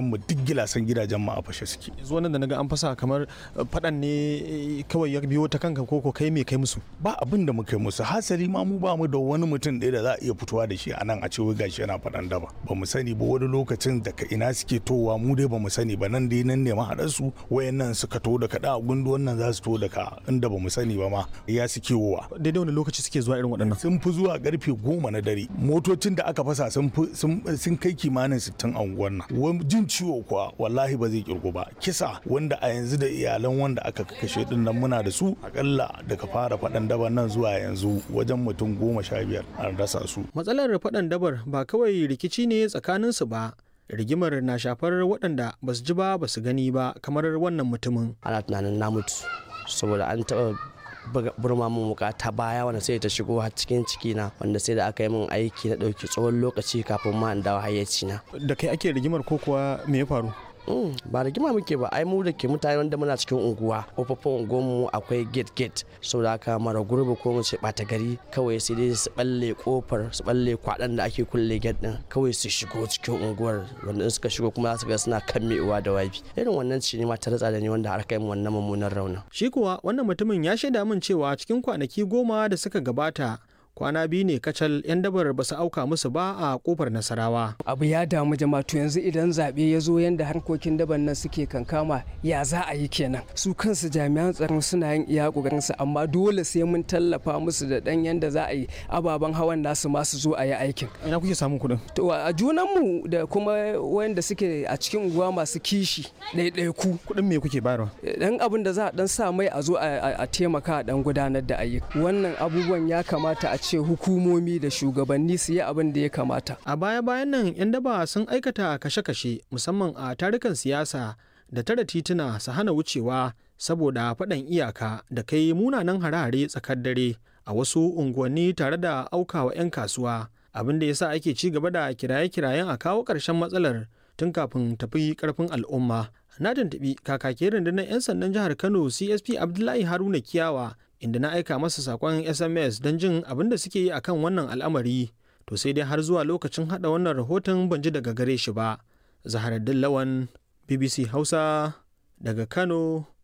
mu duk gilasan gidajen mu a fashe suke. Zuwa nan da naga an fasa kamar faɗan ne kawai ya biyo ta kanka ko kai me kai musu? Ba abin da muka yi musu, hasali ma mu ba mu da wani mutum ɗaya da za a iya fitowa da shi a nan a ce wai gashi yana faɗan daba. Ba mu sani ba wani lokacin daga ina suke towa mu dai ba mu sani ba, nan dai nan ne mahaɗar su wayannan suka to daga da gundu wannan za su to daga inda ba mu sani ba ma ya suke wowa. Daidai wani lokaci suke zuwa irin waɗannan? Sun fi zuwa karfe 10 na dare. Motocin da aka fasa sun kai kimanin 60 a unguwar nan. Jin ciwo kuwa wallahi ba zai kirgo ba. Kisa wanda a yanzu da iyalan wanda aka kashe din nan muna da su akalla daga fara faɗan dabar nan zuwa yanzu wajen mutum 15 an rasa su. Matsalar faɗan dabar ba kawai rikici ne tsakaninsu ba. Rigimar na shafar waɗanda ba su ji ba su gani ba kamar wannan mutumin. Ana tunanin na mutu saboda an taɓa burma min wuka ta baya wanda sai ta shigo har cikin cikina, wanda sai da aka yi min aiki na ɗauki tsawon lokaci kafin ma in dawo hayyacina. Da kai ake rigimar ko kuwa me ya faru? Ba rigima muke ba, ai mu da ke mutane wanda muna cikin unguwa, kofofin unguwarmu akwai gate saboda haka mara gurbi ko mu ce ɓata gari kawai sai dai su balle kofar su balle kwaɗan da ake kulle gate din kawai su shigo cikin unguwar, wanda in suka shigo kuma za su ga suna kammewa da wabi. Irin wannan ce ne ma ta ratsa da ni wanda har kai mu wannan mummunan raunin. Shi kuwa wannan mutumin ya shaida min cewa cikin kwanaki 10 da suka gabata kwana 2 ne kacal 'yan dabar ba su auka musu ba a kofar Nasarawa. Abu ya damu jama'a, to yanzu idan zaɓe ya zo yanda harkokin daban nan suke kankama ya za a yi kenan. Su kansu jami'an tsaron suna yin iya ƙoƙarinsu, amma dole sai mun tallafa musu da ɗan yanda za a yi ababen hawan nasu ma su zo a yi aikin. Ina kuke samun kuɗin? To a junanmu da kuma wanda suke a cikin unguwa masu kishi ɗaiɗaiku. Kuɗin me kuke bayarwa? Dan abin da za a dan sa mai a zo a taimaka a dan gudanar da ayyuka. Wannan abubuwan ya kamata a ce hukumomi da shugabanni su yi abin da ya kamata. A baya-bayan nan 'yan daba sun aikata kashe-kashe musamman a tarukan siyasa da tara tituna su hana wucewa saboda faɗan iyaka da kai munanan hare-hare tsakar dare a wasu unguwanni tare da aukawa 'yan kasuwa, abin da yasa ake ci gaba da kiraye-kirayen a kawo ƙarshen matsalar tun kafin tafi ƙarfin al'umma. Na tuntuɓi kakakin rundunar 'yan sandan jihar Kano CSP Abdullahi Haruna Kiyawa inda na aika masa sakon SMS don jin abin da suke yi akan wannan al'amari, to sai dai har zuwa lokacin hada wannan rahoton ban ji daga gare shi ba. Zaharaddin Lawan, BBC Hausa daga Kano